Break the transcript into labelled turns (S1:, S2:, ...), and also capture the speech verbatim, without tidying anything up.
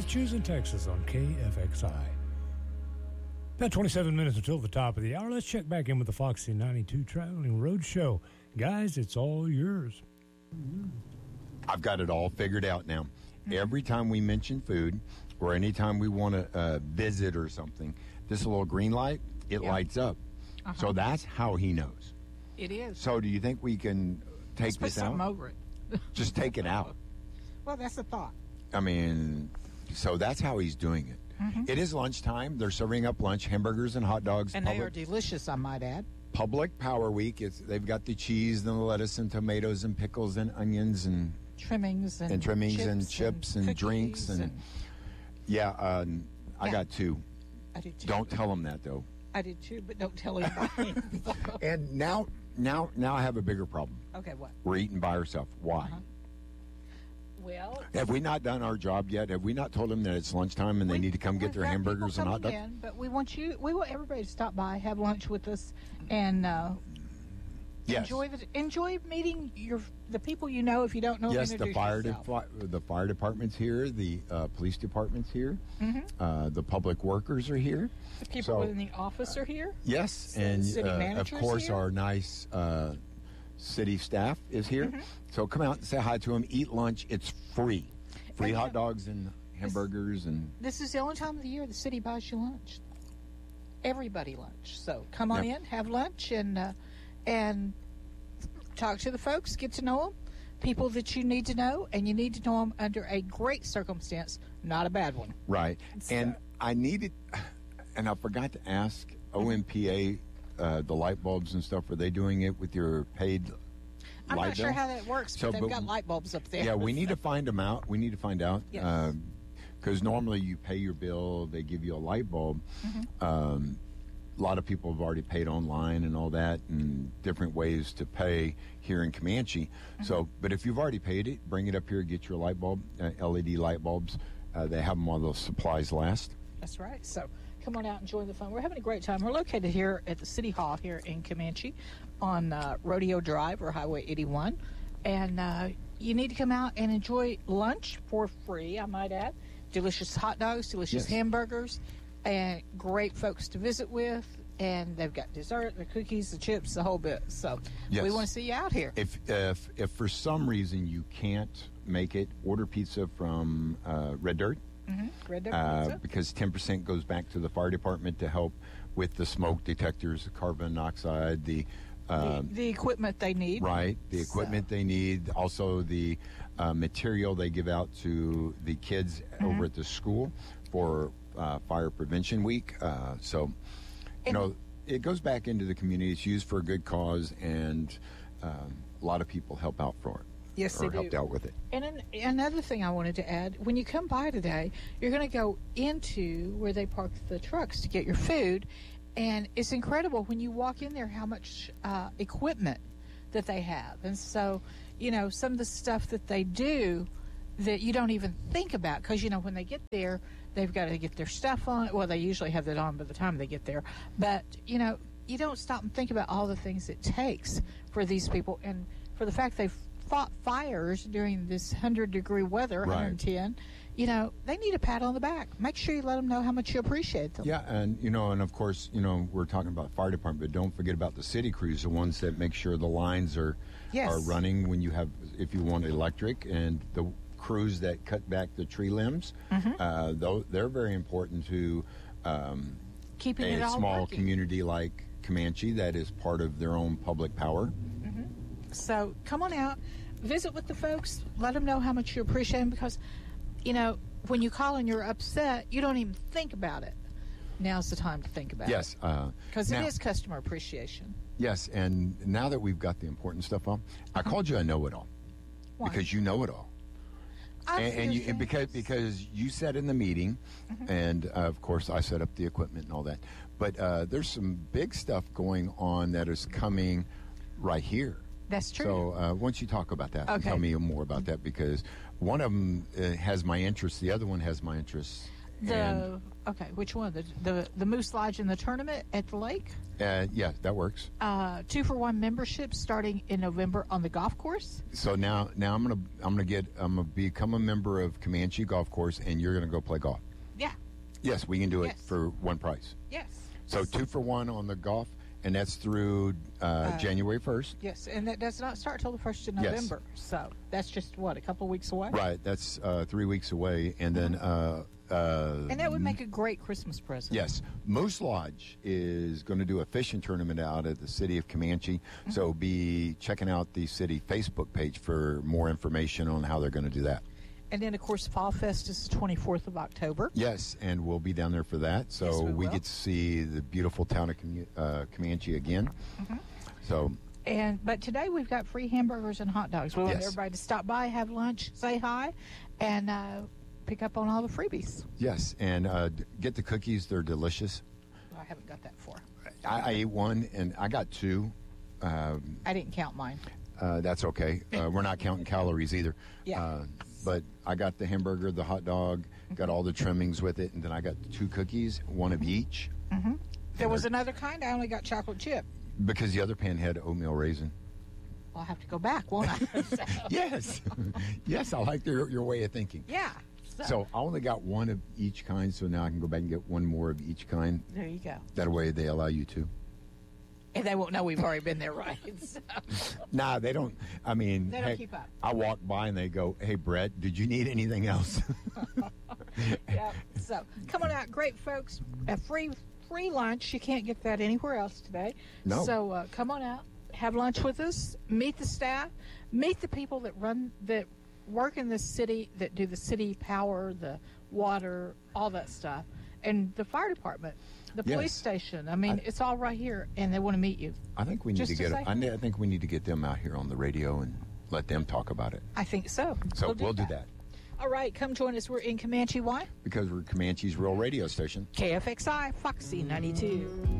S1: choosing Texas on K F X I. About twenty-seven minutes until the top of the hour. Let's check back in with the Foxy ninety-two Traveling Road Show. Guys, it's all yours.
S2: I've got it all figured out now. Mm-hmm. Every time we mention food or anytime we want to uh, visit or something, this little green light, it
S3: yeah.
S2: lights up. Uh-huh. So that's how he knows.
S3: It is.
S2: So do you think we can take
S3: Let's
S2: this
S3: put something
S2: out?
S3: over it.
S2: Just take it out.
S3: Well, that's the thought.
S2: I mean, so that's how he's doing it. Mm-hmm. It is lunchtime. They're serving up lunch, hamburgers and hot dogs.
S3: And
S2: public,
S3: they are delicious, I might add.
S2: Public Power Week. It's, they've got the cheese and the lettuce and tomatoes and pickles and onions and
S3: trimmings and,
S2: and trimmings
S3: chips
S2: and chips and,
S3: and
S2: drinks and,
S3: and
S2: yeah, uh, I
S3: yeah.
S2: got two.
S3: I did too.
S2: Don't tell them that though.
S3: I did too, but don't tell anybody.
S2: And now, now, now I have a bigger problem.
S3: Okay, what?
S2: We're eating by ourselves. Why?
S3: Uh-huh. Well,
S2: have we not done our job yet? Have we not told them that it's lunchtime and
S3: we,
S2: they need to come get their hamburgers and hot dogs?
S3: In, but we want you, we want everybody to stop by, have lunch with us, and uh,
S2: yes.
S3: enjoy the enjoy meeting your the people you know. If you don't know,
S2: yes,
S3: introduce
S2: the fire
S3: yourself.
S2: de- the fire department's here, the uh, police department's here,
S3: mm-hmm.
S2: uh, the public workers are here.
S3: The people
S2: so,
S3: in the office are here.
S2: Yes,
S3: the
S2: and
S3: city
S2: uh, of course
S3: here.
S2: our nice uh, city staff is here.
S3: Mm-hmm.
S2: So come out and say hi to them. Eat lunch. It's free. Free
S3: and
S2: hot
S3: yeah,
S2: dogs and hamburgers
S3: this,
S2: and.
S3: This is the only time of the year the city buys you lunch. Everybody lunch. So come on
S2: yep.
S3: in, have lunch, and uh, and talk to the folks. Get to know them. People that you need to know, and you need to know them under a great circumstance, not a bad one.
S2: Right. So. And I needed, and I forgot to ask O M P A, uh, the light bulbs and stuff. Are they doing it with your paid?
S3: I'm
S2: light
S3: not sure
S2: bill?
S3: how that works, but
S2: so,
S3: they've
S2: but,
S3: got light bulbs up there.
S2: Yeah, we need to find them out. We need to find out.
S3: Yes.
S2: Because um, normally you pay your bill, they give you a light bulb.
S3: Mm-hmm.
S2: Um, a lot of people have already paid online and all that, and different ways to pay here in Comanche. Mm-hmm. So, but if you've already paid it, bring it up here, get your light bulb, uh, L E D light bulbs. Uh, they have them while those supplies last.
S3: That's right. So come on out and join the fun. We're having a great time. We're located here at the City Hall here in Comanche on uh, Rodeo Drive or Highway eighty-one. And uh, you need to come out and enjoy lunch for free, I might add. Delicious hot dogs, delicious
S2: yes.
S3: hamburgers, and great folks to visit with. And they've got dessert, the cookies, the chips, the whole bit. So
S2: yes.
S3: we want to see you out here.
S2: If, if, if for some reason you can't make it, order pizza from uh, Red Dirt.
S3: Mm-hmm. Red Dirt
S2: uh,
S3: Pizza.
S2: Because ten percent goes back to the fire department to help with the smoke detectors, the carbon monoxide, the...
S3: Uh, the, the equipment they need.
S2: Right, the equipment so. they need. Also the uh, material they give out to the kids mm-hmm. over at the school for uh, Fire Prevention Week. Uh, so, you
S3: and
S2: know, it goes back into the community. It's used for a good cause, and um, a lot of people help out for it.
S3: Yes,
S2: or
S3: they
S2: helped
S3: do.
S2: out with it.
S3: And an, another thing I wanted to add, when you come by today, you're going to go into where they park the trucks to get your food. And it's incredible when you walk in there how much uh, equipment that they have. And so, you know, some of the stuff that they do that you don't even think about because, you know, when they get there, they've got to get their stuff on. Well, they usually have that on by the time they get there. But, you know, you don't stop and think about all the things it takes for these people. And for the fact they've fought fires during this one hundred degree weather,
S2: right.
S3: one hundred ten, you know, they need a pat on the back. Make sure you let them know how much you appreciate them.
S2: Yeah, and, you know, and of course, you know, we're talking about fire department, but don't forget about the city crews, the ones that make sure the lines are
S3: yes.
S2: are running when you have, if you want electric, and the crews that cut back the tree limbs,
S3: mm-hmm.
S2: uh, though they're very important to um,
S3: keeping
S2: a
S3: it all
S2: small
S3: working.
S2: community like Comanche that is part of their own public power.
S3: Mm-hmm. So come on out, visit with the folks, let them know how much you appreciate them because, you know, when you call and you're upset, you don't even think about it. Now's the time to think about
S2: yes,
S3: it.
S2: Yes.
S3: Because uh, it is customer appreciation.
S2: Yes, and now that we've got the important stuff on, I
S3: uh-huh.
S2: called you a know-it-all.
S3: Why?
S2: Because you know it all.
S3: I
S2: And, and, you, and because because you said in the meeting,
S3: mm-hmm.
S2: and uh, of course I set up the equipment and all that, but uh, there's some big stuff going on that is coming right here.
S3: That's true.
S2: So uh, why don't you talk about that?
S3: Okay.
S2: And tell me more about that because one of them uh, has my interest, the other one has my interest,
S3: The
S2: And,
S3: okay, which one? The the the Moose Lodge in the tournament at the lake.
S2: uh, yeah, that works.
S3: Uh, two for one membership starting in November on the golf course.
S2: So now, now I'm gonna I'm gonna get I'm gonna become a member of Comanche Golf Course, and you're gonna go play golf.
S3: Yeah.
S2: Yes, we can do it
S3: Yes.
S2: for one price.
S3: Yes.
S2: So two for one on the golf, and that's through uh,
S3: Uh,
S2: January first.
S3: Yes, and that does not start till the first of
S2: Yes.
S3: November. So that's just what a couple weeks away.
S2: Right, that's uh, three weeks away, and then. Uh, uh,
S3: And that would make a great Christmas present.
S2: Yes, Moose Lodge is going to do a fishing tournament out at the city of Comanche. Mm-hmm. So be checking out the city Facebook page for more information on how they're going to do that.
S3: And then, of course, Fall Fest is the twenty-fourth of October.
S2: Yes, and we'll be down there for that. So
S3: Yes, we
S2: we
S3: will.
S2: get to see the beautiful town of Com- uh, Comanche again.
S3: Mm-hmm.
S2: So
S3: And but today we've got free hamburgers and hot dogs. We want
S2: Yes.
S3: everybody to stop by, have lunch, say hi, and uh, pick up on all the freebies.
S2: yes, and uh, d- get the cookies. They're delicious.
S3: I haven't got that far.
S2: I, I ate one, and I got two. Um,
S3: I didn't count mine.
S2: Uh, that's okay. Uh, we're not counting calories either.
S3: Yeah.
S2: Uh, but I got the hamburger, the hot dog, got all the trimmings with it, and then I got two cookies, one of each.
S3: Mm-hmm. There was another kind. I only got chocolate chip.
S2: Because the other pan had oatmeal raisin.
S3: I'll have to go back, won't I? So-
S2: Yes. Yes, I like your, your way of thinking.
S3: Yeah. So,
S2: So I only got one of each kind, so now I can go back and get one more of each kind.
S3: there you go.
S2: That way they allow you to.
S3: And they won't know we've already been there, right? So,
S2: Nah, they don't. I mean,
S3: They don't
S2: heck,
S3: keep up.
S2: I walk by and they go, "Hey, Brett, did you need anything else?"
S3: yeah. So come on out, great folks. A free free lunch. You can't get that anywhere else today.
S2: No.
S3: So uh, come on out, have lunch with us, meet the staff, meet the people that run that work in this city, that do the city power, the water, all that stuff, and the fire department, the
S2: Yes.
S3: police station. I mean,
S2: I-
S3: it's all right here, and they want to meet you.
S2: I think we need
S3: Just
S2: to
S3: to
S2: get.
S3: say
S2: I, ne- I think we need to get them out here on the radio and let them talk about it.
S3: I think so.
S2: So we'll do that
S3: All right, come join us. We're in Comanche. Why?
S2: because we're Comanche's real radio station.
S3: K F X I, Foxy ninety-two.